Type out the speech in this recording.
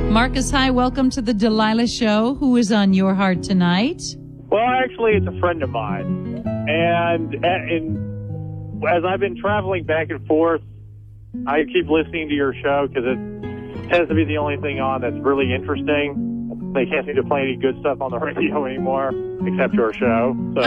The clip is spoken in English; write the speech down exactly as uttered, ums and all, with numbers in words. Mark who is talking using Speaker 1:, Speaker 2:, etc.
Speaker 1: Marcus, hi. Welcome to the Delilah Show. Who is on your heart tonight?
Speaker 2: Well, actually, it's a friend of mine. And, and as I've been traveling back and forth, I keep listening to your show because it tends to be the only thing on that's really interesting. They can't seem to play any good stuff on the radio anymore except your show. So